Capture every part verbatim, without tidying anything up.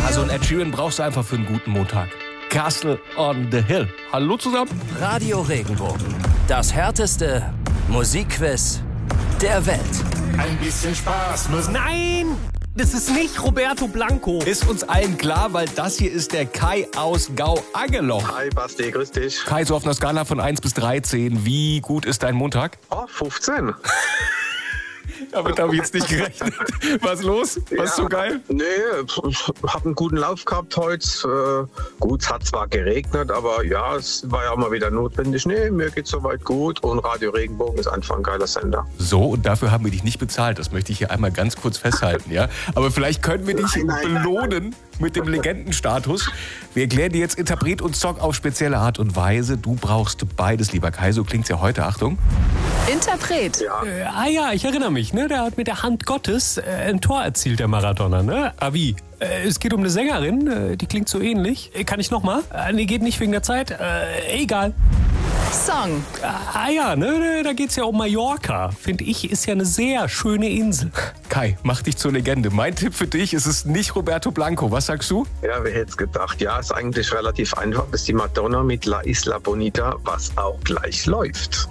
Also ein Ed Sheeran brauchst du einfach für einen guten Montag. Castle on the Hill. Hallo zusammen. Radio Regenbogen. Das härteste Musikquiz der Welt. Ein bisschen Spaß muss. Nein, das ist nicht Roberto Blanco. Ist uns allen klar, weil das hier ist der Kai aus Gau-Angeloch. Hi Basti, grüß dich. Kai, so auf einer Skala von eins bis dreizehn, wie gut ist dein Montag? Oh, fünfzehn. Damit habe ich jetzt nicht gerechnet. Was los? Was ist so geil? Nee, ich habe einen guten Lauf gehabt heute. Äh, gut, es hat zwar geregnet, aber ja, es war ja auch mal wieder notwendig. Nee, mir geht's soweit gut und Radio Regenbogen ist einfach ein geiler Sender. So, und dafür haben wir dich nicht bezahlt. Das möchte ich hier einmal ganz kurz festhalten, ja? Aber vielleicht können wir dich Nein, nein, belohnen nein, mit dem Legendenstatus. Wir erklären dir jetzt Interpret und Song auf spezielle Art und Weise. Du brauchst beides, lieber Kai. So klingt's ja heute. Achtung. Interpret. Ja. Äh, ah ja, ich erinnere mich, ne? Der hat mit der Hand Gottes äh, ein Tor erzielt, der Maradona, ne? Ah, wie? Äh, es geht um eine Sängerin, äh, die klingt so ähnlich. Äh, kann ich nochmal? Äh, nee, geht nicht wegen der Zeit. Äh, egal. Song. Ah ja, ne? Da geht's ja um Mallorca. Finde ich, ist ja eine sehr schöne Insel. Kai, mach dich zur Legende. Mein Tipp für dich ist es nicht Roberto Blanco. Was sagst du? Ja, wer hätte es gedacht? Ja, ist eigentlich relativ einfach. Das ist die Madonna mit La Isla Bonita, was auch gleich läuft.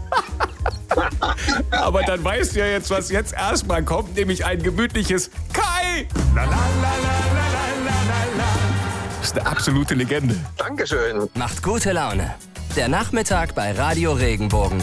Aber dann weißt du ja jetzt, was jetzt erstmal kommt, nämlich ein gemütliches Kai! La, la, la, la, la, la, la, la. Das ist eine absolute Legende. Dankeschön. Macht gute Laune. Der Nachmittag bei Radio Regenbogen.